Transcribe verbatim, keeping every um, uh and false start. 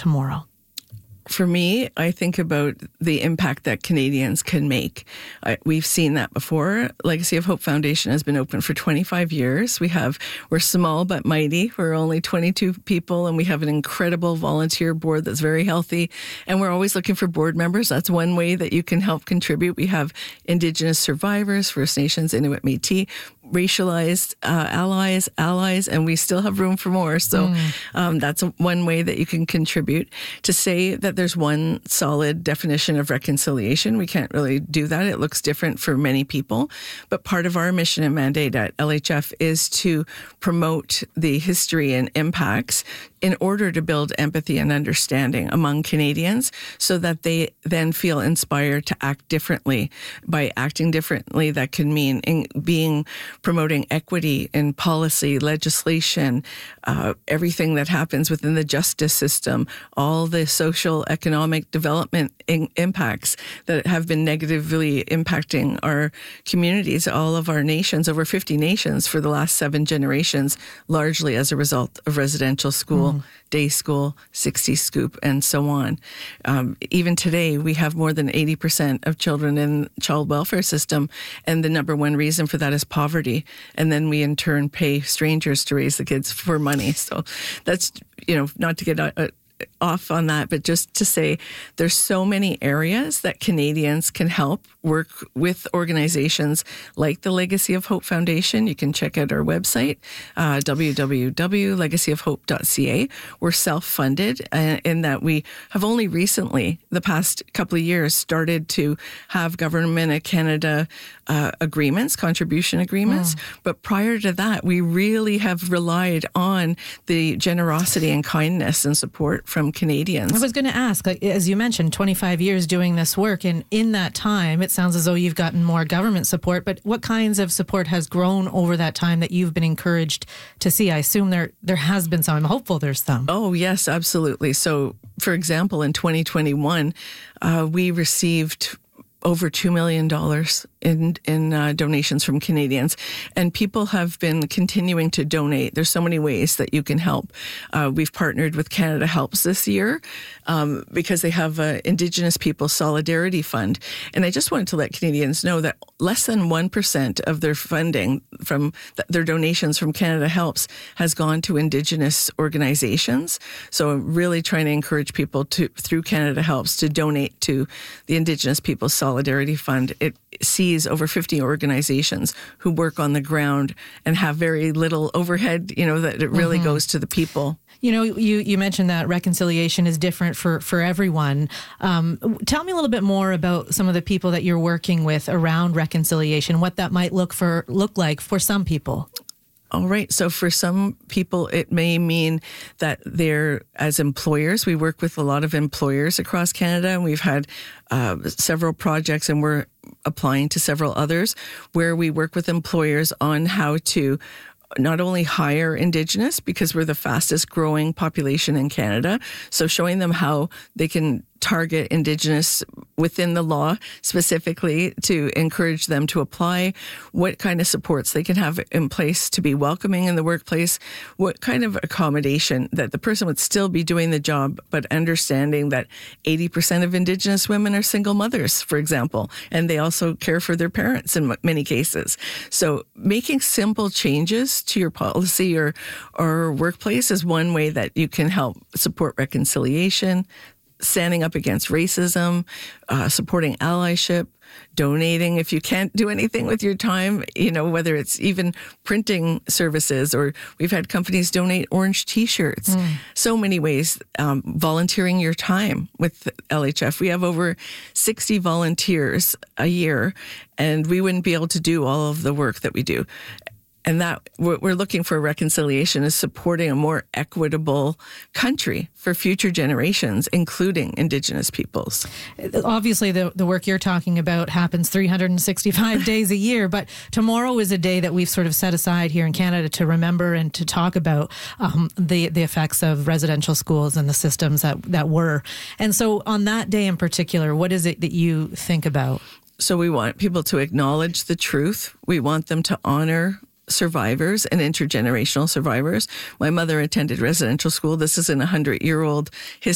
tomorrow? For me, I think about the impact that Canadians can make. I, we've seen that before. Legacy of Hope Foundation has been open for twenty-five years. We have, we're small but mighty. We're only twenty-two people, and we have an incredible volunteer board that's very healthy. And we're always looking for board members. That's one way that you can help contribute. We have Indigenous survivors, First Nations, Inuit, Métis, racialized uh, allies, allies, and we still have room for more. So mm. um, that's one way that you can contribute. To say that there's one solid definition of reconciliation, we can't really do that. It looks different for many people. But part of our mission and mandate at L H F is to promote the history and impacts in order to build empathy and understanding among Canadians so that they then feel inspired to act differently. By acting differently, that can mean in being promoting equity in policy, legislation, uh, everything that happens within the justice system, all the social, economic development in- impacts that have been negatively impacting our communities, all of our nations, over fifty nations for the last seven generations, largely as a result of residential school, mm. day school, sixty scoop, and so on. Um, even today, we have more than eighty percent of children in child welfare system, and the number one reason for that is poverty. And then we in turn pay strangers to raise the kids for money. So that's, you know, not to get uh, off on that, but just to say there's so many areas that Canadians can help work with organizations like the Legacy of Hope Foundation. You can check out our website, uh, w w w dot legacy of hope dot c a. We're self-funded uh, in that we have only recently, the past couple of years, started to have Government of Canada uh, agreements, contribution agreements. Mm. But prior to that, we really have relied on the generosity and kindness and support from Canadians. I was going to ask, like, as you mentioned, twenty-five years doing this work, and in that time, it sounds as though you've gotten more government support, but what kinds of support has grown over that time that you've been encouraged to see? I assume there there has been some. I'm hopeful there's some. Oh, yes, absolutely. So, for example, in twenty twenty-one, uh, we received over two million dollars in in uh, donations from Canadians. And people have been continuing to donate. There's so many ways that you can help. Uh, we've partnered with Canada Helps this year um, because they have an Indigenous People Solidarity Fund. And I just wanted to let Canadians know that less than one percent of their funding from th- their donations from Canada Helps has gone to Indigenous organizations. So I'm really trying to encourage people to, through Canada Helps, to donate to the Indigenous People Solidarity Fund. It sees over fifty organizations who work on the ground and have very little overhead, you know, that it really mm-hmm. goes to the people. You know, you, you mentioned that reconciliation is different for, for everyone. Um, tell me a little bit more about some of the people that you're working with around reconciliation, what that might look for look like for some people. All right. So for some people, it may mean that they're, as employers, we work with a lot of employers across Canada, and we've had uh, several projects, and we're applying to several others, where we work with employers on how to not only hire Indigenous, because we're the fastest growing population in Canada, so showing them how they can target Indigenous within the law specifically to encourage them to apply, what kind of supports they can have in place to be welcoming in the workplace, what kind of accommodation that the person would still be doing the job, but understanding that eighty percent of Indigenous women are single mothers, for example, and they also care for their parents in many cases. So making simple changes to your policy or, or workplace is one way that you can help support reconciliation, standing up against racism, uh, supporting allyship, donating if you can't do anything with your time, you know, whether it's even printing services, or we've had companies donate orange T-shirts. Mm. So many ways. Um, volunteering your time with L H F. We have over sixty volunteers a year, and we wouldn't be able to do all of the work that we do. And that what we're looking for reconciliation is supporting a more equitable country for future generations, including Indigenous peoples. Obviously, the, the work you're talking about happens three hundred sixty-five days a year, but tomorrow is a day that we've sort of set aside here in Canada to remember and to talk about um, the, the effects of residential schools and the systems that, that were. And so on that day in particular, what is it that you think about? So we want people to acknowledge the truth. We want them to honor survivors and intergenerational survivors. My mother attended residential school. This is an hundred-year-old history.